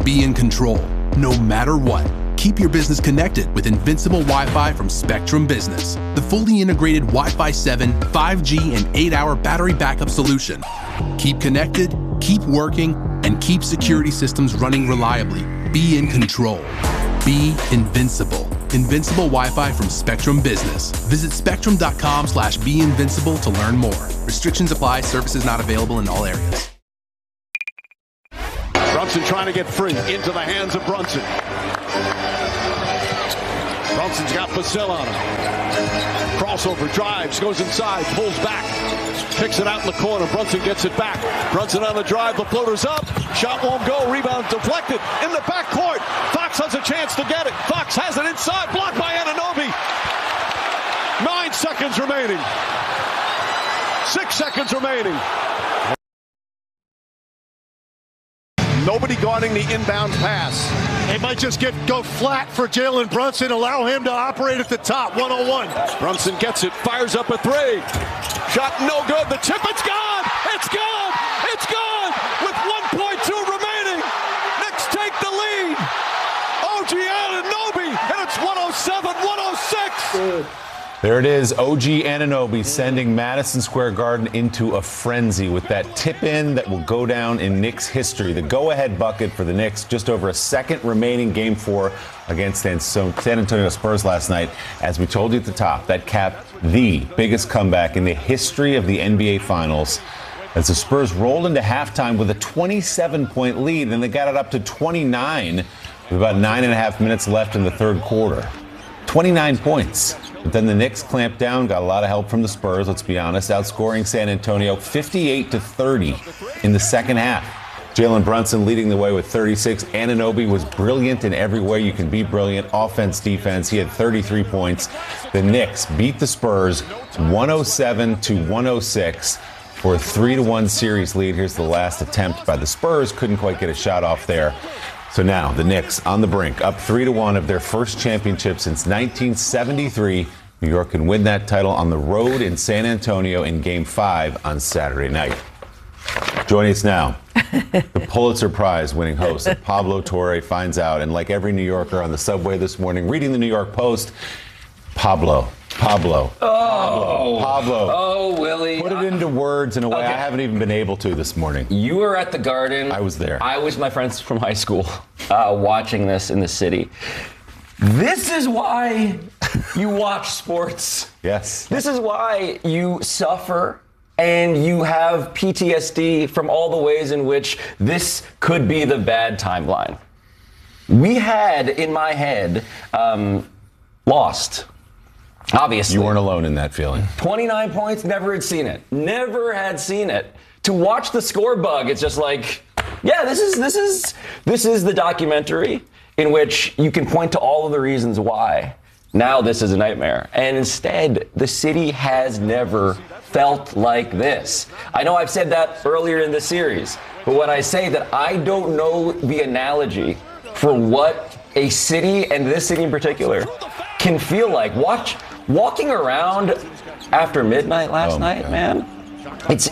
Be in control, no matter what. Keep your business connected with Invincible Wi-Fi from Spectrum Business, the fully integrated Wi-Fi 7, 5G, and 8-hour battery backup solution. Keep connected, keep working, and keep security systems running reliably. Be in control. Be invincible. Invincible Wi-Fi from Spectrum Business. Visit spectrum.com/beinvincible to learn more. Restrictions apply. Services not available in all areas. Brunson trying to get free into the hands of Brunson. Brunson's got Vassell on him. Crossover, drives, goes inside, pulls back, kicks it out in the corner. Brunson gets it back. Brunson on the drive, the floater's up. Shot won't go, rebound deflected in the backcourt. Fox has a chance to get it. Fox has it inside, blocked by Anunoby. 9 seconds remaining. 6 seconds remaining. Nobody guarding the inbound pass. They might just go flat for Jalen Brunson, allow him to operate at the top, 101. Brunson gets it, fires up a three. Shot no good, the tip, it's gone! It's gone! It's gone! With 1.2 remaining, Knicks take the lead. OG Anunoby, and it's 107-106. There it is, OG Anunoby sending Madison Square Garden into a frenzy with that tip-in that will go down in Knicks history. The go-ahead bucket for the Knicks, just over a second remaining Game 4 against San Antonio Spurs last night. As we told you at the top, that capped the biggest comeback in the history of the NBA Finals, as the Spurs rolled into halftime with a 27-point lead, and they got it up to 29 with about 9.5 minutes left in the third quarter. 29 points. But then the Knicks clamped down, got a lot of help from the Spurs, let's be honest, outscoring San Antonio 58-30 in the second half. Jalen Brunson leading the way with 36. Anunoby was brilliant in every way you can be brilliant. Offense, defense, he had 33 points. The Knicks beat the Spurs 107-106 for a 3-1 series lead. Here's the last attempt by the Spurs. Couldn't quite get a shot off there. So now the Knicks on the brink, up 3-1 of their first championship since 1973. New York can win that title on the road in San Antonio in Game 5 on Saturday night. Joining us now, the Pulitzer Prize winning host Pablo Torre finds out, and like every New Yorker on the subway this morning, reading the New York Post, Pablo. Oh, Willie. Put it into words in a way I haven't even been able to this morning. You were at the Garden. I was there. I was my friends from high school watching this in the city. This is why you watch sports. Yes. This is why you suffer and you have PTSD from all the ways in which this could be the bad timeline. We had, in my head, lost. Obviously. You weren't alone in that feeling. 29 points, never had seen it. Never had seen it. To watch the score bug, it's just like, yeah, this is the documentary in which you can point to all of the reasons why now this is a nightmare. And instead, the city has never felt like this. I know I've said that earlier in the series, but when I say that I don't know the analogy for what a city, and this city in particular, can feel like. Walking around after midnight last night, man, it's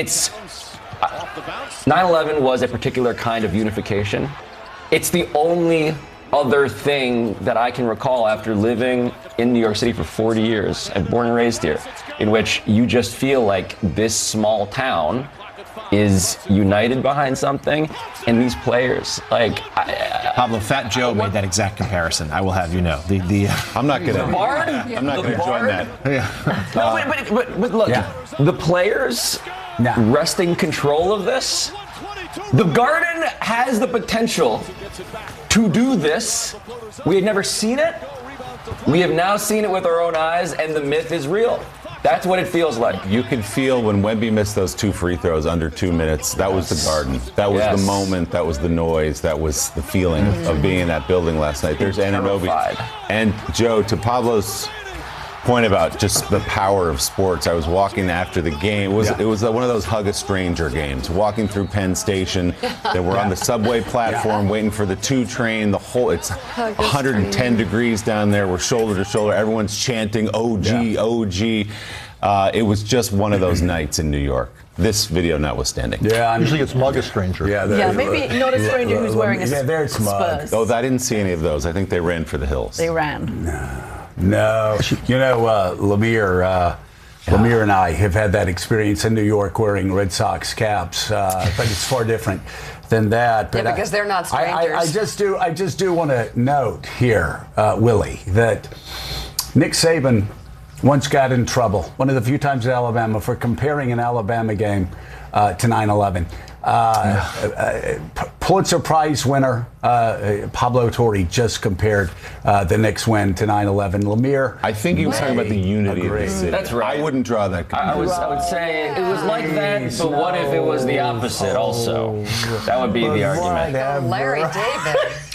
9/11 was a particular kind of unification. It's the only other thing that I can recall after living in New York City for 40 years, I'm born and raised here, in which you just feel like this small town is united behind something, and these players, like Pablo, Fat Joe made that exact comparison. I will have you know. I'm not gonna. I'm not gonna join that. No, but look, the players wresting control of this. The Garden has the potential to do this. We had never seen it. We have now seen it with our own eyes, and the myth is real. That's what it feels like. You could feel when Wemby missed those 2 free throws under 2 minutes. That was the Garden. That was the moment. That was the noise. That was the feeling of being in that building last night. There's Anunoby. And Joe, to Pablo's point about just the power of sports, I was walking after the game. It was one of those hug a stranger games. Walking through Penn Station, then we're on the subway platform waiting for the 2 train. It's 110 degrees down there. We're shoulder to shoulder. Everyone's chanting OG, OG. It was just one of those nights in New York. This video notwithstanding. Yeah, usually it's mug a stranger. Yeah, maybe not a stranger who's wearing a Spurs. Oh, I didn't see any of those. I think they ran for the hills. They ran. No. You know, Lemire and I have had that experience in New York wearing Red Sox caps, but it's far different than that. But because they're not strangers. I just do want to note here, Willie, that Nick Saban once got in trouble, one of the few times at Alabama, for comparing an Alabama game to 9/11. Pulitzer Prize winner Pablo Torre just compared the Knicks win to 9/11. Lemire, I think he was talking about the unity of the city. That's right. I wouldn't draw that comparison. I would say it was like that, but what if it was the opposite also? That would be the argument. Larry David.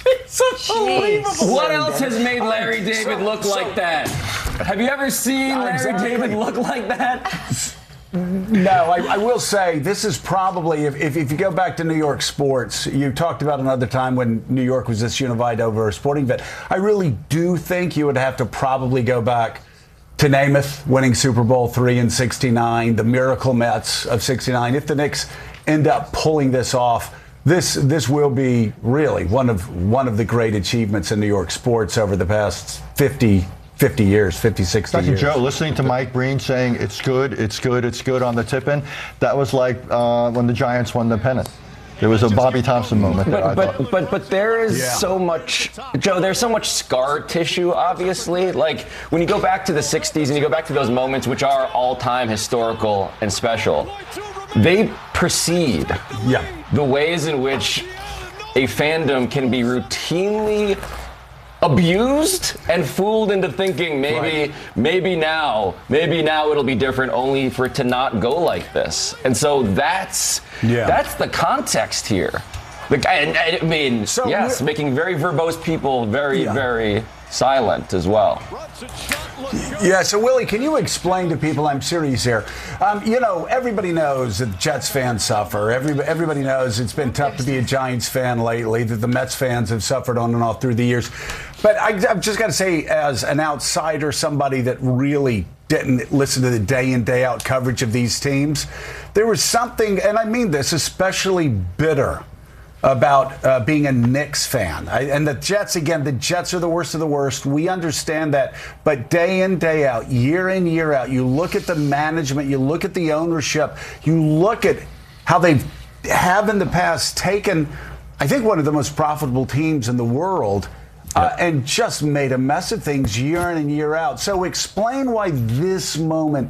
What else has made Larry David look like that? Have you ever seen Larry David look like that? No, I will say this is probably, if you go back to New York sports, you talked about another time when New York was this unified over a sporting event. I really do think you would have to probably go back to Namath winning Super Bowl III in '69, the Miracle Mets of '69. If the Knicks end up pulling this off, this will be really one of the great achievements in New York sports over the past 50 years, 50, 60 years. Joe, listening to Mike Breen saying it's good on the tip-in, that was like when the Giants won the pennant. There was a Bobby Thompson moment. But there is so much, Joe, there's so much scar tissue, obviously. Like, when you go back to the 60s and you go back to those moments, which are all-time historical and special, they precede the ways in which a fandom can be routinely abused and fooled into thinking maybe now it'll be different, only for it to not go like this. And so that's the context here. Making very verbose people very silent as well. Yeah, so Willie, can you explain to people, I'm serious here, everybody knows that Jets fans suffer. Everybody knows it's been tough to be a Giants fan lately, that the Mets fans have suffered on and off through the years. But I've just got to say, as an outsider, somebody that really didn't listen to the day in, day out coverage of these teams, there was something, and I mean this, especially bitter about being a Knicks fan. And the Jets are the worst of the worst. We understand that. But day in, day out, year in, year out, you look at the management, you look at the ownership, you look at how they have in the past taken, I think, one of the most profitable teams in the world and just made a mess of things year in and year out. So explain why this moment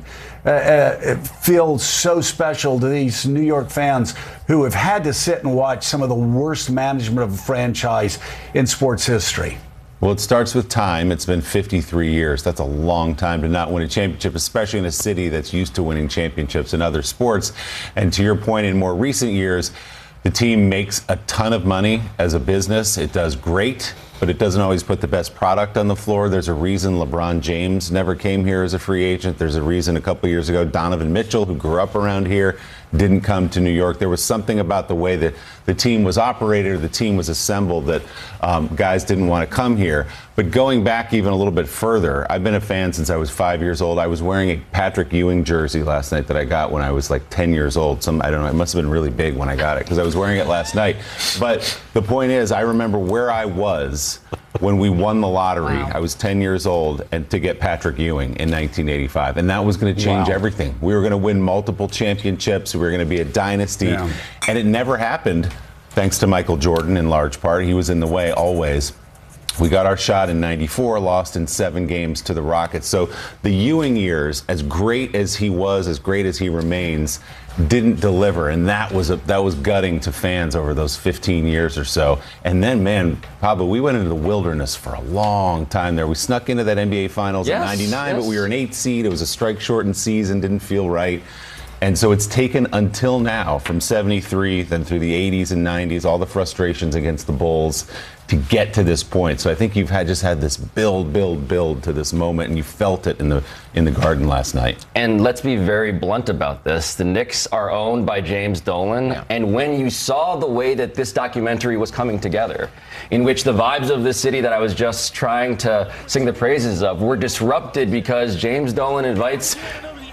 feels so special to these New York fans who have had to sit and watch some of the worst management of a franchise in sports history. Well, it starts with time. It's been 53 years. That's a long time to not win a championship, especially in a city that's used to winning championships in other sports. And to your point, in more recent years, the team makes a ton of money as a business. It does great, but it doesn't always put the best product on the floor. There's a reason LeBron James never came here as a free agent. There's a reason a couple years ago Donovan Mitchell, who grew up around here, didn't come to New York. There was something about the way that the team was operated, or the team was assembled, that guys didn't want to come here. But going back even a little bit further, I've been a fan since I was 5 years old. I was wearing a Patrick Ewing jersey last night that I got when I was like 10 years old. I don't know, it must have been really big when I got it because I was wearing it last night. But the point is, I remember where I was when we won the lottery. Wow. I was 10 years old, and to get Patrick Ewing in 1985. And that was going to change everything. We were going to win multiple championships. We were going to be a dynasty. Yeah. And it never happened, thanks to Michael Jordan in large part. He was in the way always. We got our shot in 94, lost in 7 games to the Rockets. So the Ewing years, as great as he was, as great as he remains, didn't deliver, and that was gutting to fans over those 15 years or so. And then, man, Pablo, we went into the wilderness for a long time there. We snuck into that NBA Finals in '99, but we were an 8th seed. It was a strike-shortened season, didn't feel right. And so it's taken until now, from 73, then through the 80s and 90s, all the frustrations against the Bulls, to get to this point. So I think you've just had this build to this moment, and you felt it in the Garden last night. And let's be very blunt about this. The Knicks are owned by James Dolan, and when you saw the way that this documentary was coming together, in which the vibes of this city that I was just trying to sing the praises of were disrupted because James Dolan invites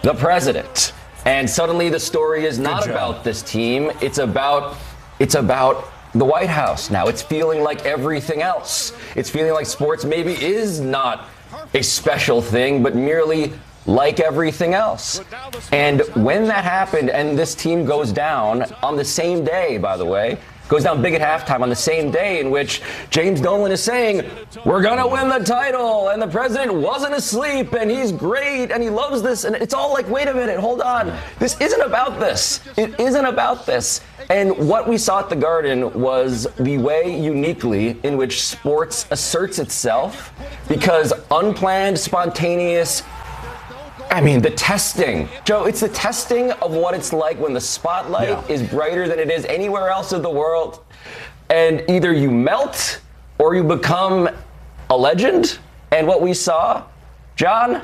the president. And suddenly the story is not about this team. It's about the White House now. It's feeling like everything else. It's feeling like sports maybe is not a special thing, but merely like everything else. And when that happened, and this team goes down on the same day, by the way, goes down big at halftime on the same day in which James Dolan is saying, we're going to win the title, and the president wasn't asleep, and he's great, and he loves this, and it's all like, wait a minute, hold on. This isn't about this. It isn't about this. And what we saw at the Garden was the way uniquely in which sports asserts itself, because unplanned, spontaneous, the testing. Joe, it's the testing of what it's like when the spotlight is brighter than it is anywhere else in the world. And either you melt or you become a legend. And what we saw, John,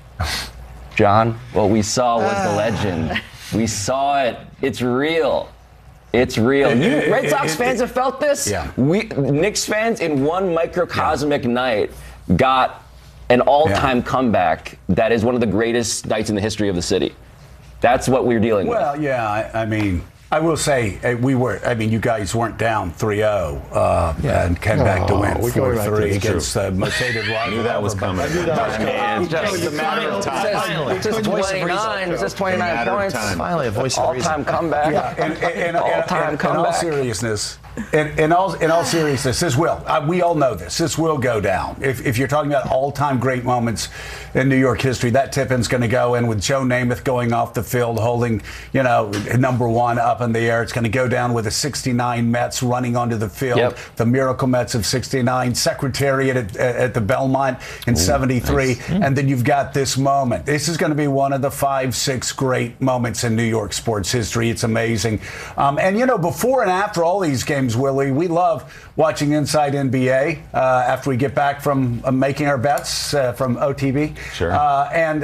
what we saw was the legend. We saw it. It's real. It's real. Red Sox fans have felt this. Yeah. Knicks fans in one microcosmic night got an all-time comeback that is one of the greatest nights in the history of the city. That's what we're dealing with. Well, yeah, I will say you guys weren't down 3-0 and came back to win 4-3 against the Mercedes rival. I knew that was coming. It's just a matter of time. It's just 29. It's just 29 points. Finally, a voice of reason. All-time comeback. Yeah, all-time comeback. In all seriousness, in all seriousness, this will. We all know this. This will go down. If you're talking about all-time great moments in New York history, that tip-in's going to go in with Joe Namath going off the field, holding, number one up in the air. It's going to go down with the 69 Mets running onto the field, the Miracle Mets of 69, Secretariat at the Belmont in 73, nice. And then you've got this moment. This is going to be one of the 5-6 great moments in New York sports history. It's amazing. And, before and after all these games, Willie, we love watching Inside NBA after we get back from making our bets from OTB. Sure. And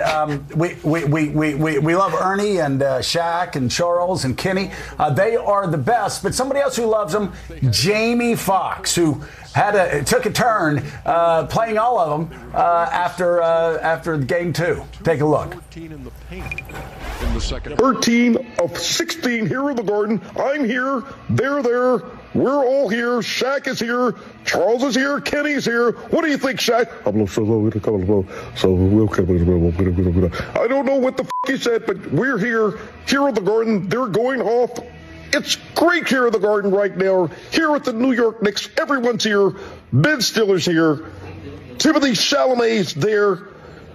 we love Ernie and Shaq and Charles and Kenny. They are the best. But somebody else who loves them, Jamie Foxx, who took a turn playing all of them after game 2. Take a look. 13 of 16 here in the Garden. I'm here. They're there. We're all here. Shaq is here. Charles is here. Kenny's here. What do you think, Shaq? I don't know what the he said, but we're here in the Garden. They're going off. It's great here in the Garden right now. Here at the New York Knicks, everyone's here. Ben Stiller's here. Timothy Chalamet's there.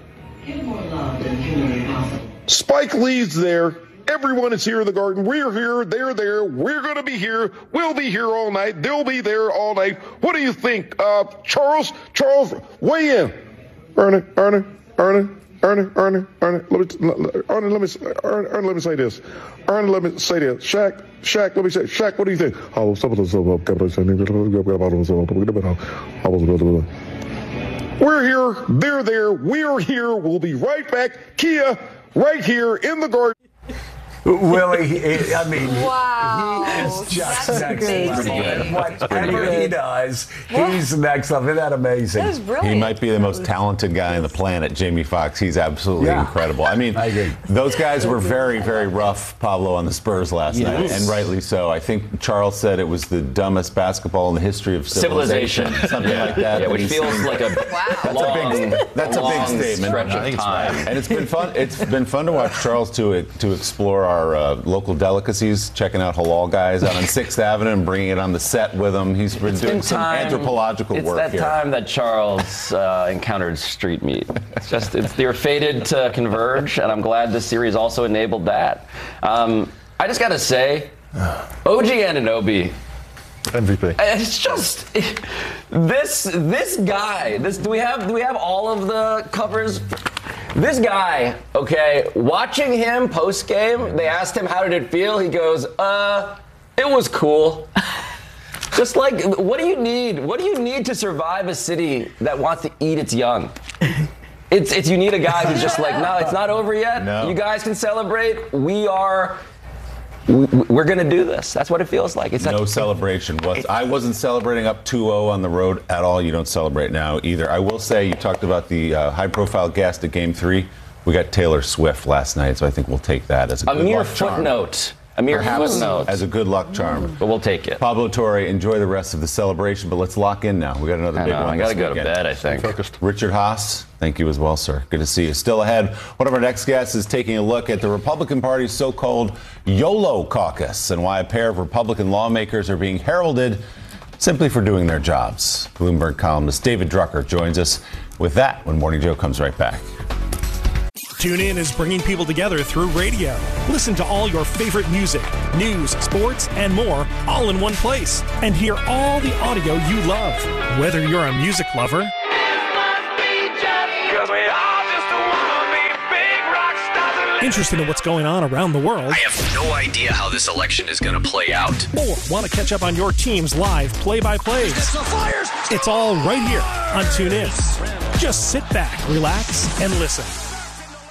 Spike Lee's there. Everyone is here in the Garden. We're here. They're there. We're going to be here. We'll be here all night. They'll be there all night. What do you think? Charles, weigh in. Ernie, let me say this. Ernie, let me say this. Shaq, let me say, Shaq, what do you think? We're here. They're there. We're here. We'll be right back. Kia, right here in the Garden. Willie, wow. He is just next level. Whatever he does, he's next level. Isn't that amazing? That is brilliant. He might be the most talented guy on the planet, Jamie Foxx. He's absolutely incredible. I agree. Those guys were very, very rough, Pablo, on the Spurs last night, and rightly so. I think Charles said it was the dumbest basketball in the history of civilization. Something like that. Yeah, which feels like a that's a big statement. I think it's right. And it's been fun. It's been fun to watch Charles to explore our local delicacies, checking out halal guys out on 6th Avenue and bringing it on the set with him. He's been doing some anthropological work here. It's that time that Charles encountered street meat. They're fated to converge, and I'm glad this series also enabled that. I just got to say, OG Anunoby. MVP. It's just this guy. Do we have all of the covers? This guy, okay, watching him post-game, they asked him how did it feel. He goes, it was cool. Just like, what do you need? What do you need to survive a city that wants to eat its young? It's you need a guy who's just like, no, it's not over yet. No. You guys can celebrate. We're going to do this. That's what it feels like. It's no celebration. I wasn't celebrating up 2-0 on the road at all. You don't celebrate now either. I will say, you talked about the high-profile guest at Game 3. We got Taylor Swift last night, so I think we'll take that as a good mere luck charm. footnote. A mere footnote. As a good luck charm. But we'll take it. Pablo Torre, enjoy the rest of the celebration, but let's lock in now. We got another big one. I got to go to bed, I think. Focused. Richard Haas, thank you as well, sir. Good to see you. Still ahead, one of our next guests is taking a look at the Republican Party's so-called YOLO caucus and why a pair of Republican lawmakers are being heralded simply for doing their jobs. Bloomberg columnist David Drucker joins us with that when Morning Joe comes right back. TuneIn is bringing people together through radio. Listen to all your favorite music, news, sports, and more all in one place. And hear all the audio you love. Whether you're a music lover, interested in what's going on around the world, I have no idea how this election is going to play out, or want to catch up on your team's live play-by-plays, it's all right here on TuneIn. Just sit back, relax, and listen.